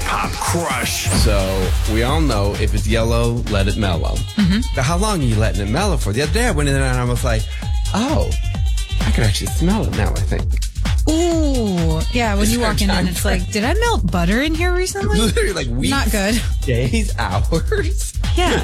Pop Crush. So we all know if it's yellow, let it mellow. But how long are you letting it mellow for? The other day I went in there and I was like, oh, I could actually smell it now, I think. Ooh. Yeah, when you walk in and it's like, did I melt butter in here recently? Literally like weeks. Not good. Days, hours. Yeah.